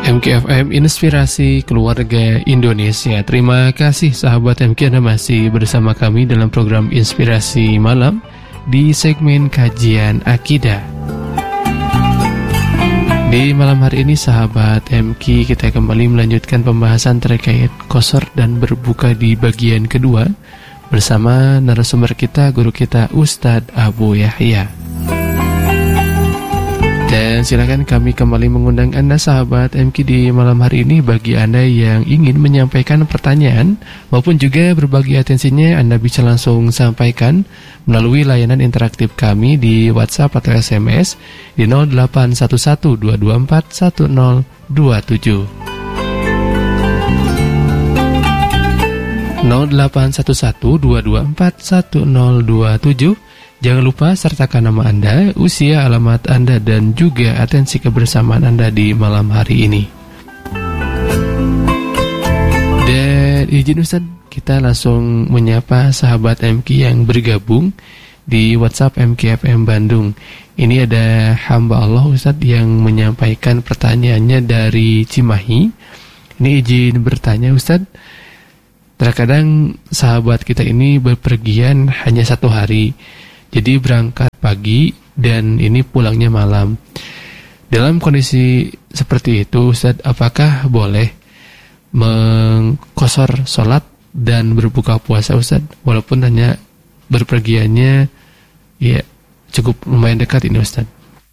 MKFM Inspirasi Keluarga Indonesia. Terima kasih sahabat MK, Anda masih bersama kami dalam program Inspirasi Malam di segmen Kajian Akidah. Di malam hari ini sahabat MK, kita kembali melanjutkan pembahasan terkait qasar dan berbuka di bagian kedua bersama narasumber kita, guru kita Ustadz Abu Yahya. Dan silakan kami kembali mengundang Anda sahabat MK di malam hari ini. Bagi Anda yang ingin menyampaikan pertanyaan maupun juga berbagi atensinya, Anda bisa langsung sampaikan melalui layanan interaktif kami di WhatsApp atau SMS di 0811-224-1027 0811-224-1027. Jangan lupa sertakan nama Anda, usia, alamat Anda, dan juga atensi kebersamaan Anda di malam hari ini. Dan izin Ustaz, kita langsung menyapa sahabat MK yang bergabung di WhatsApp MKFM Bandung. Ini ada hamba Allah Ustaz yang menyampaikan pertanyaannya dari Cimahi. Ini izin bertanya Ustaz, terkadang sahabat kita ini berpergian hanya 1 hari. Jadi berangkat pagi dan ini pulangnya malam. Dalam kondisi seperti itu Ustaz, apakah boleh mengqasar sholat dan berbuka puasa Ustaz, walaupun hanya berpergiannya ya cukup lumayan dekat ini Ustaz?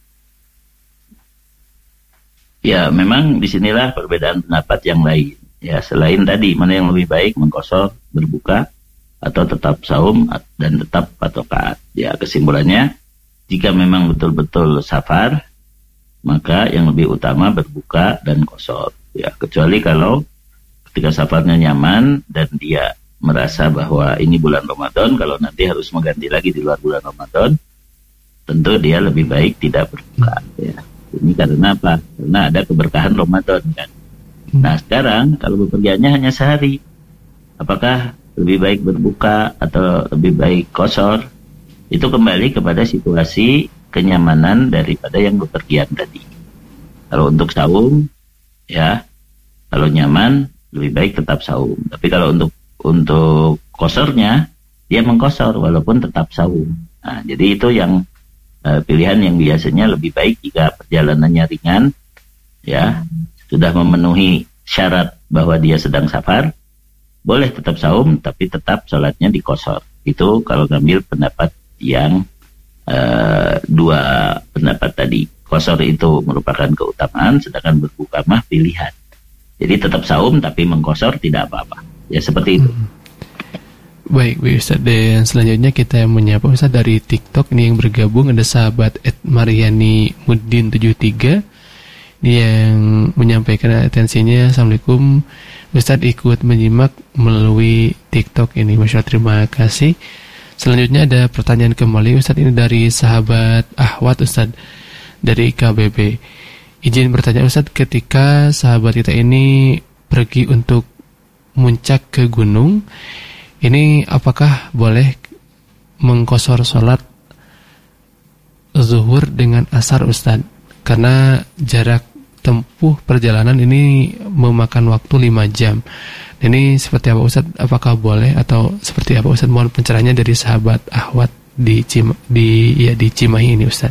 Ya, memang disinilah perbedaan pendapat yang lain. Ya, selain tadi mana yang lebih baik, mengqasar, berbuka, atau tetap saum dan tetap patokat. Ya, kesimpulannya, jika memang betul-betul safar, maka yang lebih utama berbuka dan qasar. Ya, kecuali kalau ketika safarnya nyaman dan dia merasa bahwa ini bulan Ramadan, kalau nanti harus mengganti lagi di luar bulan Ramadan, tentu dia lebih baik tidak berbuka. Ya, ini karena apa? Karena ada keberkahan Ramadan kan. Nah, sekarang kalau bepergiannya hanya sehari, apakah lebih baik berbuka atau lebih baik qasar? Itu kembali kepada situasi kenyamanan daripada yang bepergian tadi. Kalau untuk saum, ya, kalau nyaman lebih baik tetap saum. Tapi kalau untuk qasarnya, dia mengqasar walaupun tetap saum. Nah, jadi itu yang pilihan yang biasanya lebih baik jika perjalanannya ringan, ya, sudah memenuhi syarat bahwa dia sedang safar. Boleh tetap saum, tapi tetap sholatnya diqasar. Itu kalau ngambil pendapat yang dua pendapat tadi. Qasar itu merupakan keutamaan, sedangkan berbuka mah pilihan. Jadi tetap saum, tapi mengqasar tidak apa-apa. Ya, seperti itu. Baik, Ustaz. Dan selanjutnya kita menyapa Ustaz dari TikTok. Ini yang bergabung ada sahabat @Mariani Muddin 73. Dia yang menyampaikan atensinya. Assalamualaikum Ustadz, ikut menyimak melalui TikTok ini. Masya Allah, terima kasih. Selanjutnya ada pertanyaan kembali Ustadz, ini dari sahabat Ahwat Ustadz dari KBB. Izin bertanya Ustadz, ketika sahabat kita ini pergi untuk muncak ke gunung, ini apakah boleh mengqasar sholat zuhur dengan asar Ustadz? Karena jarak tempuh perjalanan ini memakan waktu 5 jam. Ini seperti apa Ustaz? Apakah boleh atau seperti apa Ustaz? Mohon pencerahannya dari sahabat Ahwat di Cimahi ini Ustaz.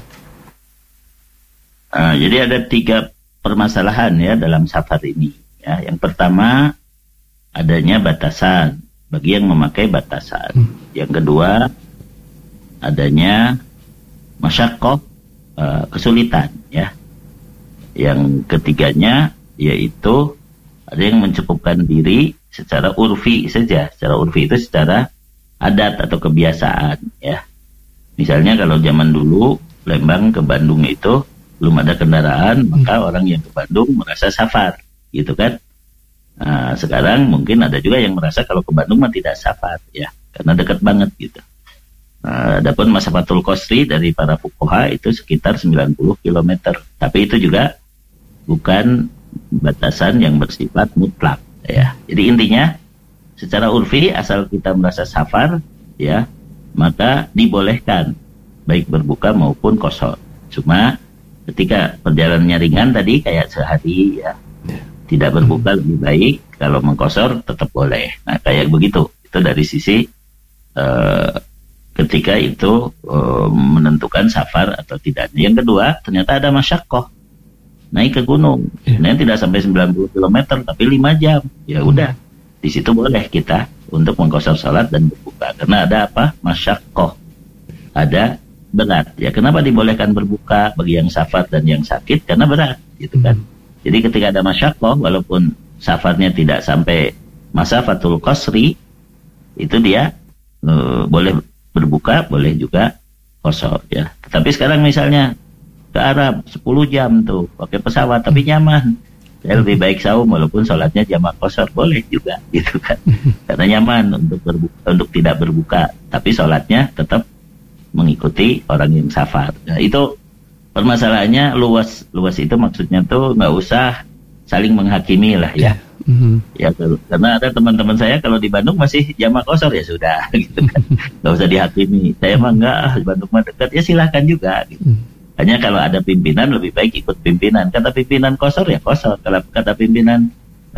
Jadi ada 3 permasalahan ya dalam safar ini. Ya, yang pertama adanya batasan bagi yang memakai batasan. Yang kedua adanya masyaqqah, kesulitan ya. Yang ketiganya yaitu ada yang mencukupkan diri secara urfi saja. Secara urfi itu secara adat atau kebiasaan ya. Misalnya kalau zaman dulu Lembang ke Bandung itu belum ada kendaraan, maka orang yang ke Bandung merasa safar gitu kan. Nah, sekarang mungkin ada juga yang merasa kalau ke Bandung mah tidak safar ya, karena dekat banget gitu. Adapun masafatul qasri dari para fuqaha itu sekitar 90 km. Tapi itu juga bukan batasan yang bersifat mutlak ya. Jadi intinya secara urfi asal kita merasa safar ya, maka dibolehkan baik berbuka maupun qasar. Cuma ketika perjalanannya ringan tadi kayak sehari ya, tidak berbuka lebih baik, kalau mengkosor tetap boleh. Nah, kayak begitu. Itu dari sisi ketika itu menentukan safar atau tidak. Yang kedua, ternyata ada masyaqqah. Naik ke gunung. Sebenarnya tidak sampai 90 km, tapi 5 jam. Ya udah, di situ boleh kita untuk mengkosor salat dan berbuka. Karena ada apa? Masyaqqah. Ada berat. Ya, kenapa dibolehkan berbuka bagi yang safar dan yang sakit? Karena berat, gitu kan. Jadi ketika ada masyaqqah, walaupun safarnya tidak sampai masafatul qasri, itu dia boleh berbuka, boleh juga kosor, ya. Tapi sekarang misalnya ke Arab 10 jam tuh pakai pesawat tapi nyaman, saya lebih baik saum walaupun sholatnya jamak kosor, boleh juga, gitu kan. Karena nyaman untuk berbuka, untuk tidak berbuka, tapi sholatnya tetap mengikuti orang yang safar. Nah, itu permasalahannya luas itu maksudnya tuh nggak usah saling menghakimi lah ya. Ya, karena ada teman-teman saya kalau di Bandung masih jamak kosor, ya sudah gitu kan. Nggak usah dihakimi. Saya mah enggak, Bandung mah dekat, ya silahkan juga gitu. Hanya kalau ada pimpinan lebih baik ikut pimpinan. Kata pimpinan kosor ya kosor. Kalau kata pimpinan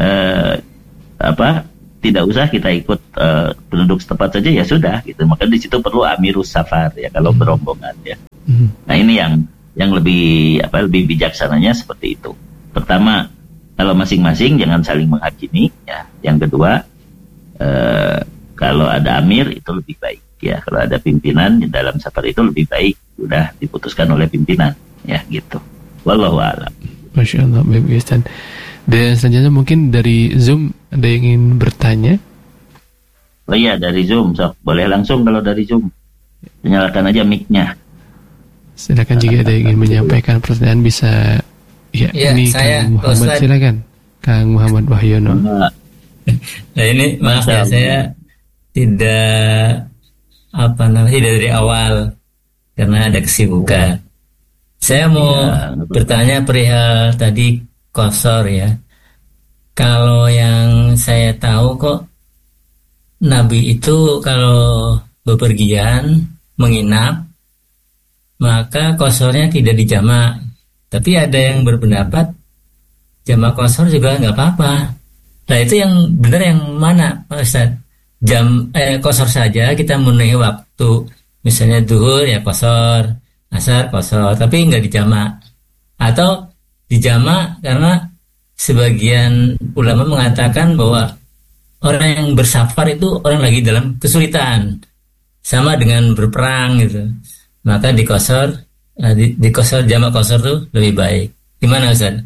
tidak usah kita ikut penduduk setempat saja, ya sudah gitu. Maka di situ perlu amirus safar ya kalau berombongan ya. Nah, ini yang lebih bijaksananya seperti itu. Pertama, kalau masing-masing jangan saling menghakimi ya. Yang kedua, kalau ada amir itu lebih baik ya. Kalau ada pimpinan dalam safar itu lebih baik, sudah diputuskan oleh pimpinan ya gitu. Wallahu a'lam. Masya Allah, baik Ustaz. Dan selanjutnya mungkin dari Zoom ada yang ingin bertanya. Oh iya, dari Zoom, boleh langsung kalau dari Zoom. Nyalakan aja mic-nya. Silakan jika ada yang ingin menyampaikan pertanyaan bisa. Ya, ini saya, Kang Muhammad, Ustaz. Silakan Kang Muhammad Wahyono. Nah, ini maaf ya, saya tidak dari awal karena ada kesibukan. Saya mau bertanya perihal tadi kosor ya. Kalau yang saya tahu kok Nabi itu kalau bepergian menginap maka kosornya tidak dijamak. Tapi ada yang berpendapat jamak kosor juga nggak apa-apa. Nah, itu yang benar yang mana Pak Ustaz? Kosor saja kita memenuhi waktu. Misalnya duhur ya kosor, asar kosor, tapi nggak dijamak. Atau dijamak karena sebagian ulama mengatakan bahwa orang yang bersafar itu orang lagi dalam kesulitan. Sama dengan berperang gitu. Maka dikosor jamak kosor tuh lebih baik. Gimana Ustaz?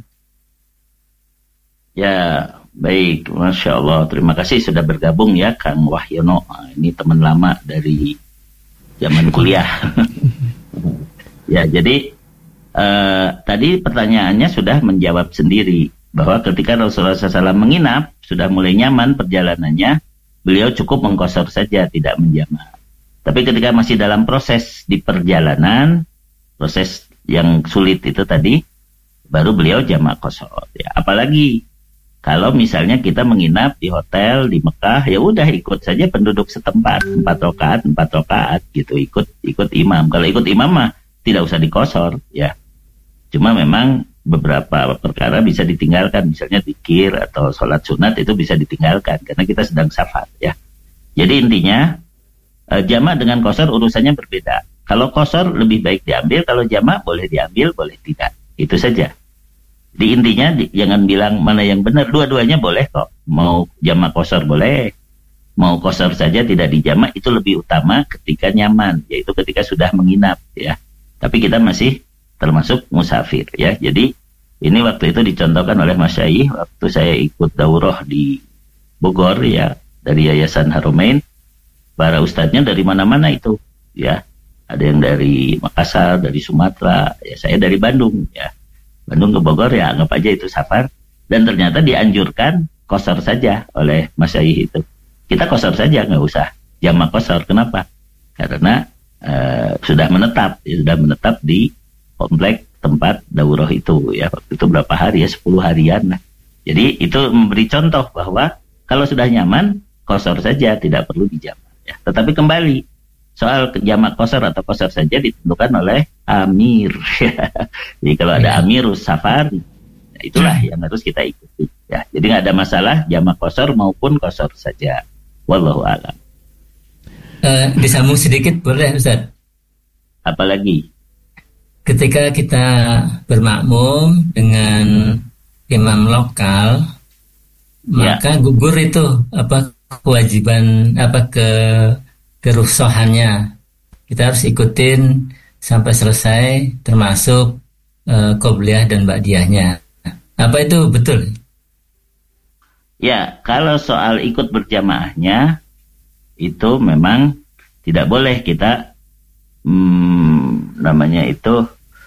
Ya, baik. Masya Allah. Terima kasih sudah bergabung ya Kang Wahyono. Ini teman lama dari zaman kuliah. Ya, jadi tadi pertanyaannya sudah menjawab sendiri. Bahwa ketika Rasulullah SAW menginap, sudah mulai nyaman perjalanannya, beliau cukup mengkosor saja, tidak menjamak. Tapi ketika masih dalam proses di perjalanan, proses yang sulit itu tadi, baru beliau jamak kosor. Ya, apalagi kalau misalnya kita menginap di hotel di Mekah, ya udah ikut saja penduduk setempat, 4 rakaat gitu, ikut imam. Kalau ikut imam mah tidak usah dikosor ya. Cuma memang beberapa perkara bisa ditinggalkan, misalnya zikir atau sholat sunat itu bisa ditinggalkan karena kita sedang safar ya. Jadi intinya jamak dengan kosor urusannya berbeda. Kalau kosor lebih baik diambil, kalau jamak boleh diambil, boleh tidak. Itu saja. Di intinya jangan bilang mana yang benar, dua-duanya boleh kok. Mau jamak kosor boleh, mau kosor saja tidak dijamak, itu lebih utama ketika nyaman, yaitu ketika sudah menginap ya. Tapi kita masih termasuk musafir ya. Jadi ini waktu itu dicontohkan oleh Mas Syai waktu saya ikut daurah di Bogor ya, dari Yayasan Haromain. Para ustadznya dari mana-mana itu ya. Ada yang dari Makassar, dari Sumatera, ya saya dari Bandung ya. Bandung ke Bogor ya anggap aja itu safar. Dan ternyata dianjurkan kosor saja oleh Mas Syai itu. Kita kosor saja, nggak usah jamak kosor. Kenapa? Karena sudah menetap di komplek tempat daurah itu ya. Waktu itu berapa hari ya, 10 harian. Nah. Jadi itu memberi contoh bahwa kalau sudah nyaman, kosor saja, tidak perlu dijamak. Ya, tetapi kembali soal jamak kosor atau kosor saja ditentukan oleh amir. Jadi kalau ada amirus safar, itulah yang harus kita ikuti. Ya, jadi nggak ada masalah jamak qashar maupun qashar saja. Wallahu a'lam. Disambung sedikit boleh Ustaz? Apalagi Ketika kita bermakmum dengan imam lokal, maka gugur itu kewajiban kerusuhannya. Kita harus ikutin sampai selesai, termasuk qobliyah dan ba'diyahnya. Apa itu betul? Ya, kalau soal ikut berjamaahnya itu memang tidak boleh kita namanya itu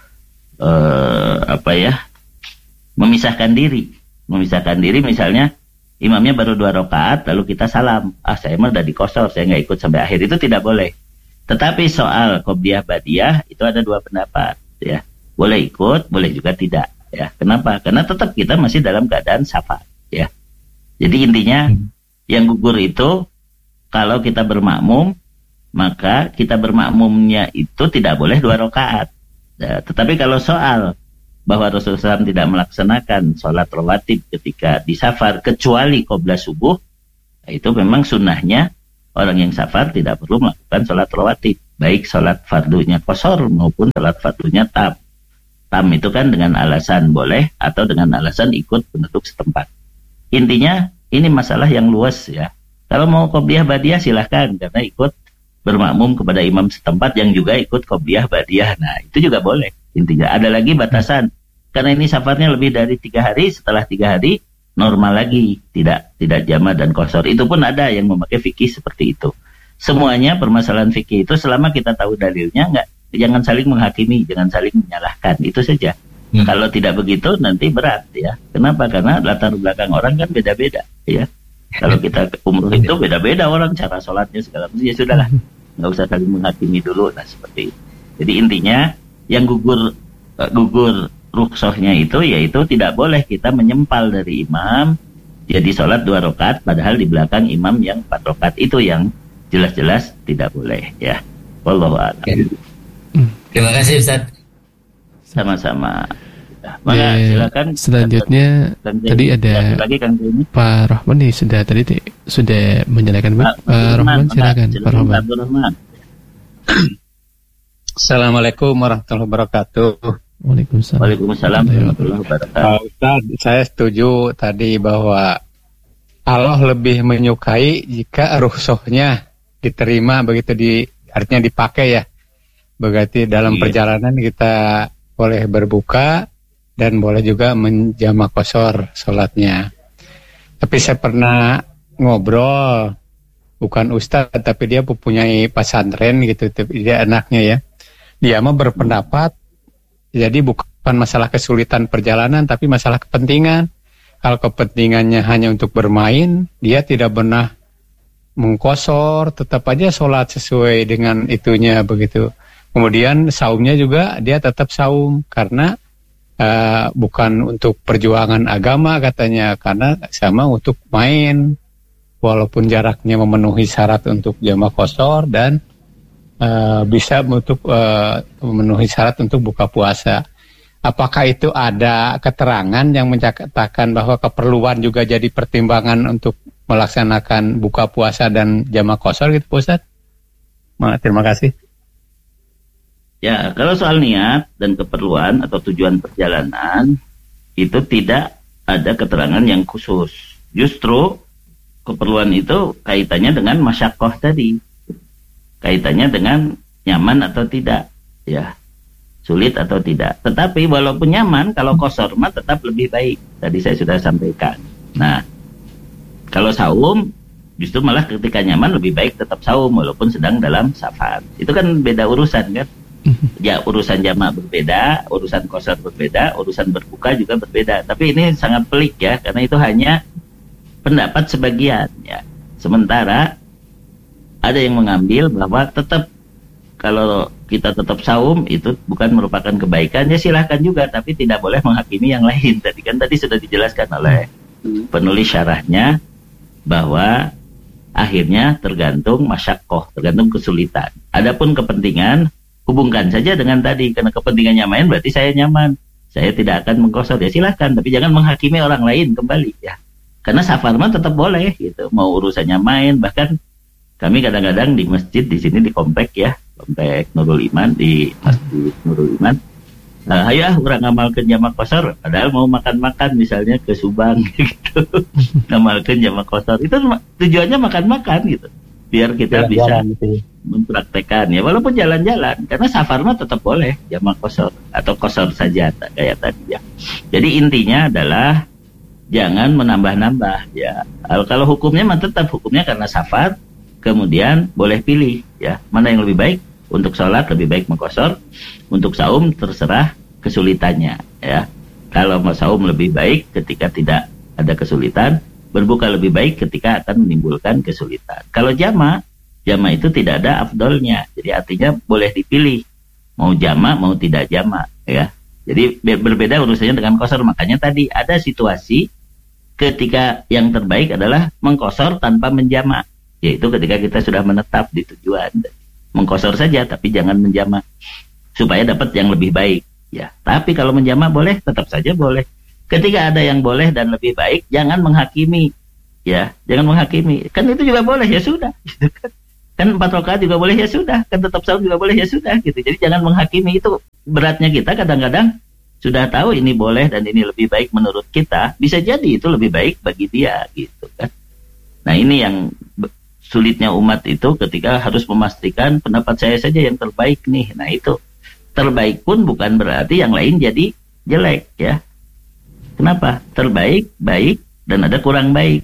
memisahkan diri misalnya imamnya baru 2 rakaat lalu kita salam, saya mah udah di qashar, saya nggak ikut sampai akhir, itu tidak boleh. Tetapi soal qobliyah ba'diyah itu ada 2 pendapat ya, boleh ikut boleh juga tidak ya. Kenapa? Karena tetap kita masih dalam keadaan safar ya. Jadi intinya yang gugur itu kalau kita bermakmum, maka kita bermakmumnya itu tidak boleh 2 rakaat. Ya, tetapi kalau soal bahwa Rasulullah SAW tidak melaksanakan sholat rawatib ketika di safar kecuali qobla subuh, itu memang sunnahnya orang yang safar tidak perlu melakukan sholat rawatib, baik sholat fardunya qashar maupun sholat fardunya tam. Tam itu kan dengan alasan boleh atau dengan alasan ikut penduduk setempat. Intinya ini masalah yang luas ya. Kalau mau qobliyah ba'diyah silahkan, karena ikut bermakmum kepada imam setempat yang juga ikut qobliyah ba'diyah. Nah, itu juga boleh. Intinya ada lagi batasan. Karena ini safarnya lebih dari 3 hari, setelah 3 hari normal lagi, tidak jamak dan qashar. Itu pun ada yang memakai fikih seperti itu. Semuanya permasalahan fikih itu selama kita tahu dalilnya, jangan saling menghakimi, jangan saling menyalahkan, itu saja. Kalau tidak begitu nanti berat ya. Kenapa? Karena latar belakang orang kan beda-beda ya. Kalau kita umroh itu beda-beda orang cara sholatnya segala macam, ya sudahlah, nggak usah saling menghakimi dulu. Nah seperti itu. Jadi intinya yang gugur rukhsahnya itu yaitu tidak boleh kita menyempal dari imam jadi sholat 2 rakaat padahal di belakang imam yang 4 rakaat, itu yang jelas-jelas tidak boleh ya. Wallahu a'lam. Terima kasih Ustaz. Sama-sama. Maka silakan. Selanjutnya tadi ada lagi Kang Joni. Pak Rahman nih sudah menyalakan mic. Pak Rahman silakan. Pak Rahman. Assalamualaikum warahmatullahi wabarakatuh. Waalaikumsalam warahmatullahi wabarakatuh. Ustaz, saya setuju tadi bahwa Allah lebih menyukai jika rukhsahnya diterima begitu, artinya dipakai ya. Berarti dalam perjalanan kita boleh berbuka dan boleh juga menjamak qashar sholatnya. Tapi saya pernah ngobrol, bukan ustadz tapi dia mempunyai pesantren gitu, dia anaknya ya. Dia mah berpendapat jadi bukan masalah kesulitan perjalanan tapi masalah kepentingan. Kalau kepentingannya hanya untuk bermain, dia tidak pernah mengqashar, tetap aja sholat sesuai dengan itunya begitu. Kemudian saumnya juga dia tetap saum karena bukan untuk perjuangan agama katanya, karena sama untuk main walaupun jaraknya memenuhi syarat untuk jamak qashar dan bisa untuk memenuhi syarat untuk buka puasa. Apakah itu ada keterangan yang menyatakan bahwa keperluan juga jadi pertimbangan untuk melaksanakan buka puasa dan jamak qashar gitu Pak Ustaz? Terima kasih. Ya, kalau soal niat dan keperluan atau tujuan perjalanan itu tidak ada keterangan yang khusus. Justru keperluan itu kaitannya dengan masyaqqah tadi. Kaitannya dengan nyaman atau tidak, ya. Sulit atau tidak. Tetapi walaupun nyaman, kalau qashar mah tetap lebih baik. Tadi saya sudah sampaikan. Nah, kalau saum justru malah ketika nyaman lebih baik tetap saum walaupun sedang dalam safar. Itu kan beda urusan kan? Ya, urusan jamak berbeda, urusan qashar berbeda, urusan berbuka juga berbeda. Tapi ini sangat pelik ya, karena itu hanya pendapat sebagian ya. Sementara ada yang mengambil bahwa tetap kalau kita tetap saum itu bukan merupakan kebaikan, ya silahkan juga, tapi tidak boleh menghakimi yang lain. Tadi sudah dijelaskan oleh penulis syarahnya bahwa akhirnya tergantung masyaqqah, tergantung kesulitan. Adapun kepentingan, hubungkan saja dengan tadi, karena kepentingannya main berarti saya nyaman. saya tidak akan mengkosor. Ya silahkan, tapi jangan menghakimi orang lain kembali ya. Karena safar mah tetap boleh gitu, mau urusannya main. Bahkan kami kadang-kadang di masjid di sini di komplek ya, komplek Nurul Iman, di Masjid Nurul Iman. Nah, ayo orang ngamalkeun jamak kosor, padahal mau makan-makan misalnya ke Subang gitu. Ngamalkeun jamak kosor. Itu tujuannya makan-makan gitu. Biar kita bisa mempraktekan ya, walaupun jalan-jalan, karena safar mah tetap boleh jamak kosor atau kosor saja kayak tadi ya. Jadi intinya adalah jangan menambah-nambah ya. Kalau hukumnya mah tetap hukumnya karena safar, kemudian boleh pilih ya, mana yang lebih baik. Untuk sholat lebih baik mengkosor, untuk saum terserah kesulitannya ya. Kalau mau saum lebih baik ketika tidak ada kesulitan, berbuka lebih baik ketika akan menimbulkan kesulitan. Kalau jama itu tidak ada afdolnya, jadi artinya boleh dipilih mau jama mau tidak jama ya. Jadi berbeda urusannya dengan kosor. Makanya tadi ada situasi ketika yang terbaik adalah mengkosor tanpa menjama, yaitu ketika kita sudah menetap di tujuan. Mengkosor saja tapi jangan menjama supaya dapat yang lebih baik ya. Tapi kalau menjama boleh, tetap saja boleh. Ketika ada yang boleh dan lebih baik, jangan menghakimi ya, jangan menghakimi. Kan itu juga boleh ya sudah gitu kan. Kan 4 rakaat juga boleh ya sudah, kan tetap saum juga boleh ya sudah gitu. Jadi jangan menghakimi. Itu beratnya kita kadang-kadang sudah tahu ini boleh dan ini lebih baik menurut kita, bisa jadi itu lebih baik bagi dia gitu kan. Nah, ini yang sulitnya umat itu ketika harus memastikan pendapat saya saja yang terbaik nih. Nah, itu terbaik pun bukan berarti yang lain jadi jelek ya. Kenapa? Terbaik, baik, dan ada kurang baik.